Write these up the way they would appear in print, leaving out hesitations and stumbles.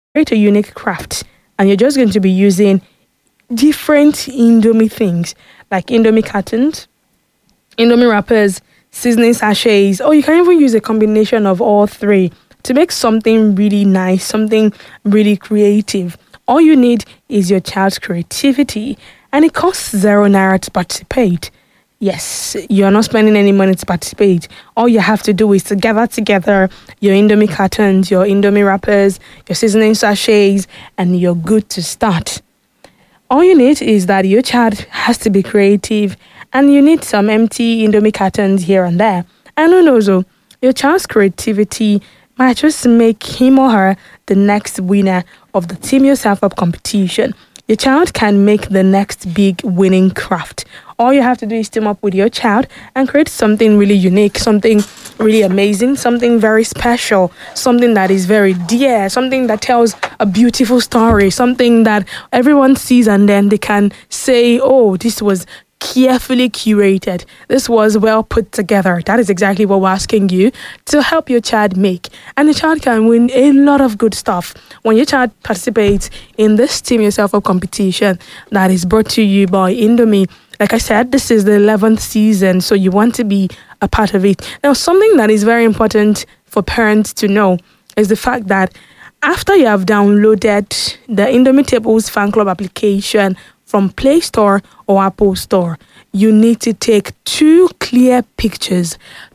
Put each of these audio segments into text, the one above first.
create a unique craft, and you're just going to be using different Indomie things like Indomie cartons, Indomie wrappers, seasoning sachets, or you can even use a combination of all three to make something really nice, something really creative. All you need is your child's creativity, and it costs 0 naira to participate. Yes, you're not spending any money to participate. All you have to do is to gather together your Indomie cartons, your Indomie wrappers, your seasoning sachets, and you're good to start. All you need is that your child has to be creative, and you need some empty Indomie cartons here and there. And who knows, your child's creativity might just make him or her the next winner of the Team Yourself Up competition. Your child can make the next big winning craft. All you have to do is team up with your child and create something really unique, something really amazing, something very special, something that is very dear, something that tells a beautiful story, something that everyone sees and then they can say, oh, this was carefully curated. This was well put together. That is exactly what we're asking you to help your child make. And the child can win a lot of good stuff. When your child participates in this Team Yourself Up competition that is brought to you by Indomie, like I said, this is the 11th season, so you want to be a part of it. Now, something that is very important for parents to know is the fact that after you have downloaded the Indomie Tables Fan Club application from Play Store or Apple Store, you need to take two clear pictures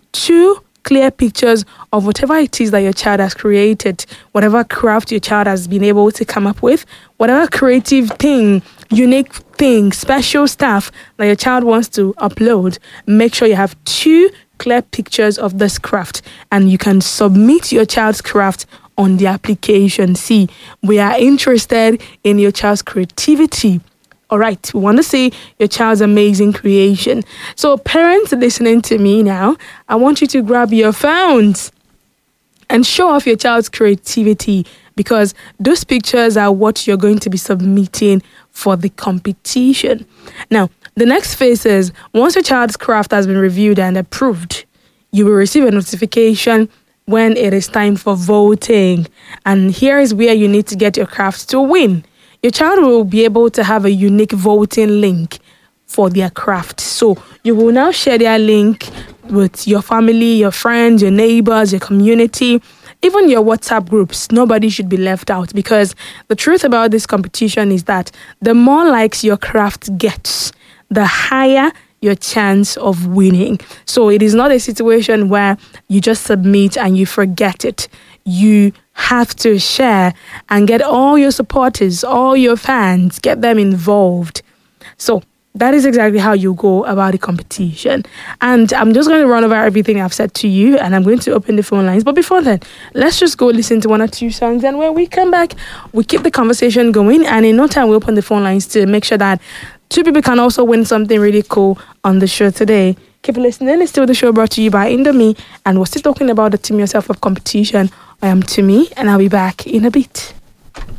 of whatever it is that your child has created, whatever craft your child has been able to come up with, whatever creative thing, unique thing, special stuff that your child wants to upload. Make sure you have two clear pictures of this craft, and you can submit your child's craft on the application. See, we are interested in your child's creativity. All right, we want to see your child's amazing creation. So parents listening to me now, I want you to grab your phones and show off your child's creativity, because those pictures are what you're going to be submitting for the competition. Now, the next phase is once your child's craft has been reviewed and approved, you will receive a notification when it is time for voting. And here is where you need to get your craft to win. Your child will be able to have a unique voting link for their craft. So you will now share their link with your family, your friends, your neighbors, your community, even your WhatsApp groups. Nobody should be left out, because the truth about this competition is that the more likes your craft gets, the higher your chance of winning. So it is not a situation where you just submit and you forget it. You have to share and get all your supporters, all your fans, get them involved. So that is exactly how you go about the competition. And I'm just going to run over everything I've said to you, and I'm going to open the phone lines. But before then, let's just go listen to one or two songs, and when we come back, we keep the conversation going, and in no time we open the phone lines to make sure that two people can also win something really cool on the show today. Keep listening. It's still the show brought to you by Indomie, and we're still talking about the Team Yourself Up competition. I am Tumi, and I'll be back in a bit.